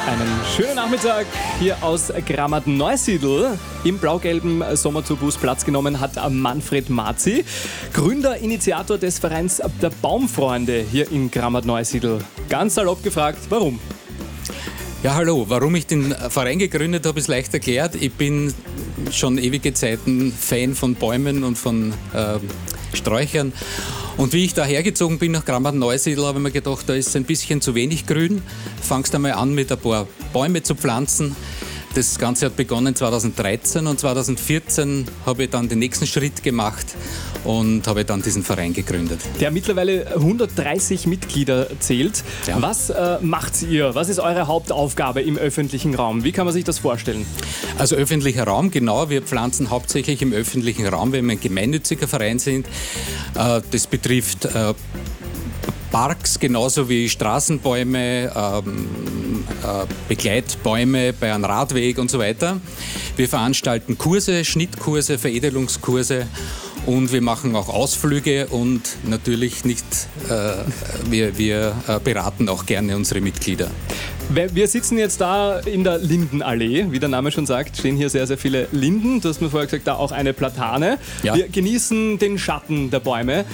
Einen schönen Nachmittag hier aus Grammat-Neusiedl. Im blau-gelben Sommerzubus Platz genommen hat Manfred Marzi, Gründer, Initiator des Vereins der Baumfreunde hier in Grammat-Neusiedl. Ganz salopp gefragt, warum? Ja, hallo. Warum ich den Verein gegründet habe, ist leicht erklärt. Ich bin schon ewige Zeiten Fan von Bäumen und von Sträuchern. Und wie ich da hergezogen bin nach Grammat-Neusiedl, habe ich mir gedacht, da ist ein bisschen zu wenig Grün. Fangst einmal an, mit ein paar Bäume zu pflanzen. Das Ganze hat begonnen 2013 und 2014 habe ich dann den nächsten Schritt gemacht und habe dann diesen Verein gegründet. Der mittlerweile 130 Mitglieder zählt. Ja. Was macht ihr? Was ist eure Hauptaufgabe im öffentlichen Raum? Wie kann man sich das vorstellen? Also öffentlicher Raum, genau. Wir pflanzen hauptsächlich im öffentlichen Raum, wenn wir ein gemeinnütziger Verein sind. Das betrifft Parks genauso wie Straßenbäume, Begleitbäume bei einem Radweg und so weiter. Wir veranstalten Kurse, Schnittkurse, Veredelungskurse und wir machen auch Ausflüge und natürlich nicht, wir beraten auch gerne unsere Mitglieder. Wir sitzen jetzt da in der Lindenallee, wie der Name schon sagt, stehen hier sehr, sehr viele Linden. Du hast mir vorher gesagt, da auch eine Platane. Ja. Wir genießen den Schatten der Bäume.